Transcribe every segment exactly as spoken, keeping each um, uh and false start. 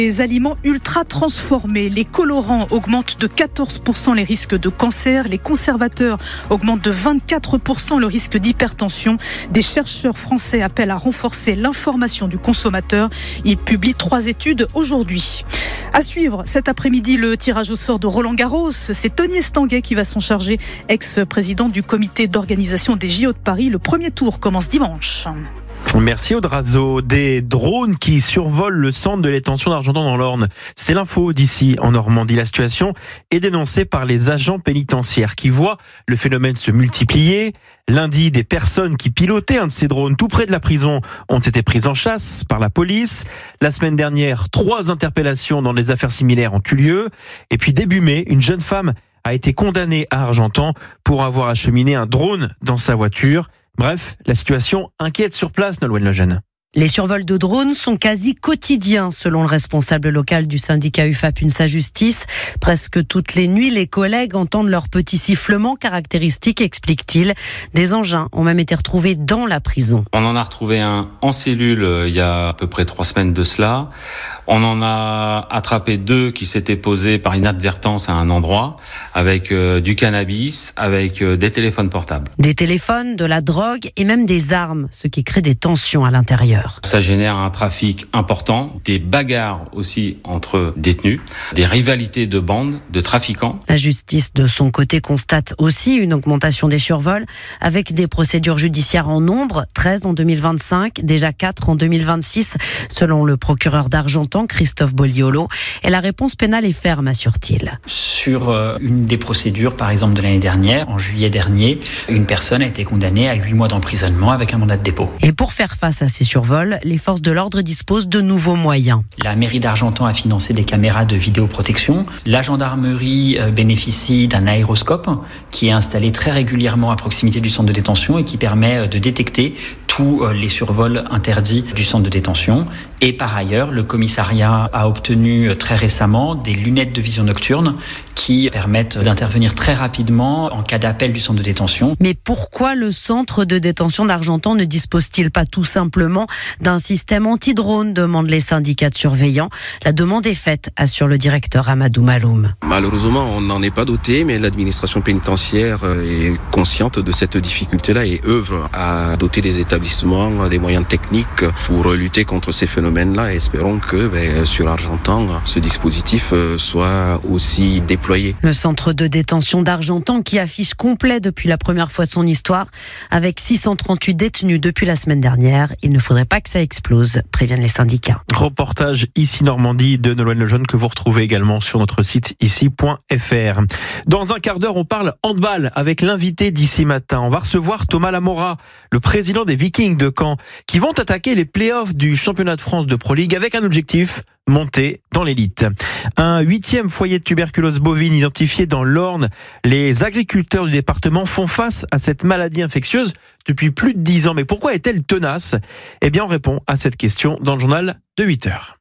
Les aliments ultra transformés, les colorants augmentent de quatorze pour cent les risques de cancer, les conservateurs augmentent de vingt-quatre pour cent le risque d'hypertension. Des chercheurs français appellent à renforcer l'information du consommateur. Ils publient trois études aujourd'hui. À suivre cet après-midi le tirage au sort de Roland Garros. C'est Tony Estanguet qui va s'en charger, ex-président du comité d'organisation des J O de Paris. Le premier tour commence dimanche. Merci Audrazo. Des drones qui survolent le centre de détention d'Argentan dans l'Orne. C'est l'info d'ici en Normandie. La situation est dénoncée par les agents pénitentiaires qui voient le phénomène se multiplier. Lundi, des personnes qui pilotaient un de ces drones tout près de la prison ont été prises en chasse par la police. La semaine dernière, trois interpellations dans des affaires similaires ont eu lieu. Et puis début mai, une jeune femme a été condamnée à Argentan pour avoir acheminé un drone dans sa voiture. Bref, la situation inquiète sur place, Nolwenn Lejeune. Les survols de drones sont quasi quotidiens, selon le responsable local du syndicat U F A P UNSA Justice. Presque toutes les nuits, les collègues entendent leur petit sifflement caractéristique, explique-t-il. Des engins ont même été retrouvés dans la prison. On en a retrouvé un en cellule euh, il y a à peu près trois semaines de cela. On en a attrapé deux qui s'étaient posés par inadvertance à un endroit, avec euh, du cannabis, avec euh, des téléphones portables. Des téléphones, de la drogue et même des armes, ce qui crée des tensions à l'intérieur. Ça génère un trafic important, des bagarres aussi entre détenus, des rivalités de bandes, de trafiquants. La justice, de son côté, constate aussi une augmentation des survols, avec des procédures judiciaires en nombre, treize en deux mille vingt-cinq, déjà quatre en deux mille vingt-six, selon le procureur d'Argentan, Christophe Bolliolo. Et la réponse pénale est ferme, assure-t-il. Sur euh, une des procédures, par exemple de l'année dernière, en juillet dernier, une personne a été condamnée à huit mois d'emprisonnement avec un mandat de dépôt. Et pour faire face à ces survols, les forces de l'ordre disposent de nouveaux moyens. La mairie d'Argentan a financé des caméras de vidéoprotection. La gendarmerie bénéficie d'un aéroscope qui est installé très régulièrement à proximité du centre de détention et qui permet de détecter tous les survols interdits du centre de détention. Et par ailleurs, le commissariat a obtenu très récemment des lunettes de vision nocturne qui permettent d'intervenir très rapidement en cas d'appel du centre de détention. Mais pourquoi le centre de détention d'Argentan ne dispose-t-il pas tout simplement d'un système anti-drone, demandent les syndicats de surveillants. La demande est faite, assure le directeur Amadou Maloum. Malheureusement, on n'en est pas doté, mais l'administration pénitentiaire est consciente de cette difficulté-là et œuvre à doter les établissements des moyens techniques pour lutter contre ces phénomènes-là. Et espérons que ben, sur Argentan, ce dispositif soit aussi déployé. Le centre de détention d'Argentan qui affiche complet depuis la première fois de son histoire, avec six cent trente-huit détenus depuis la semaine dernière. Il ne faudrait pas que ça explose, préviennent les syndicats. Reportage ici Normandie de Nolwenn Lejeune que vous retrouvez également sur notre site ici point f r. Dans un quart d'heure, on parle handball avec l'invité d'ici matin. On va recevoir Thomas Lamora, le président des Vikings de Caen, qui vont attaquer les playoffs du championnat de France de Pro League avec un objectif: monter dans l'élite. Un huitième foyer de tuberculose bovine identifié dans l'Orne. Les agriculteurs du département font face à cette maladie infectieuse depuis plus de dix ans. Mais pourquoi est-elle tenace ? Eh bien, on répond à cette question dans le journal de huit heures.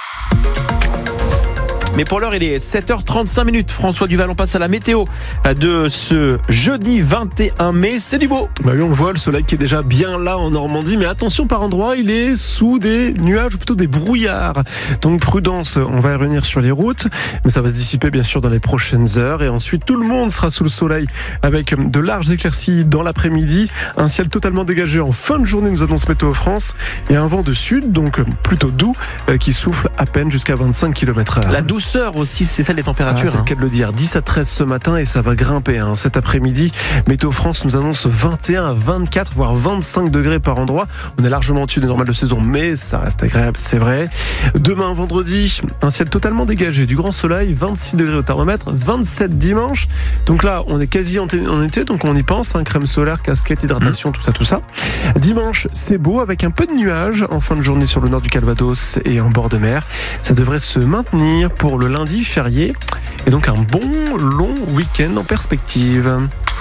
Mais pour l'heure, il est sept heures trente-cinq minutes. François Duval, on passe à la météo de ce jeudi vingt et un mai. C'est du beau. Bah oui, on le voit, le soleil qui est déjà bien là en Normandie. Mais attention, par endroits, il est sous des nuages, ou plutôt des brouillards. Donc prudence, on va y revenir sur les routes. Mais ça va se dissiper bien sûr dans les prochaines heures. Et ensuite, tout le monde sera sous le soleil avec de larges éclaircies dans l'après-midi. Un ciel totalement dégagé en fin de journée, nous annonce Météo France. Et un vent de sud, donc plutôt doux, qui souffle à peine jusqu'à vingt-cinq kilomètres heure. La douceur aussi, c'est celle des températures. Ah, c'est hein. le cas de le dire. dix à treize ce matin et ça va grimper hein. Cet après-midi, Météo France nous annonce vingt et un à vingt-quatre, voire vingt-cinq degrés par endroit. On est largement au-dessus des normales de saison, mais ça reste agréable, c'est vrai. Demain, vendredi, un ciel totalement dégagé, du grand soleil, vingt-six degrés au thermomètre, vingt-sept dimanche. Donc là, on est quasi en, t- en été, donc on y pense, hein, crème solaire, casquette, hydratation, mmh. tout ça, tout ça. Dimanche, c'est beau, avec un peu de nuages en fin de journée sur le nord du Calvados et en bord de mer. Ça devrait se maintenir pour le lundi férié et donc un bon long week-end en perspective.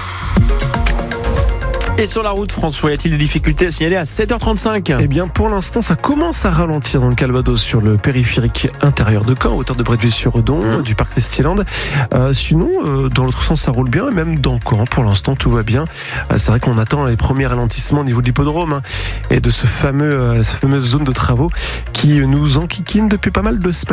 Et sur la route, François, y a-t-il des difficultés à signaler à sept heures trente-cinq ? Eh bien, pour l'instant, ça commence à ralentir dans le Calvados sur le périphérique intérieur de Caen, à hauteur de Bretteville-sur-Redon, mmh. du parc Festiland. Euh, sinon, euh, dans l'autre sens, ça roule bien, et même dans Caen, pour l'instant, tout va bien. Euh, c'est vrai qu'on attend les premiers ralentissements au niveau de l'hippodrome hein, et de ce fameux, euh, cette fameuse zone de travaux qui nous enquiquine depuis pas mal de semaines.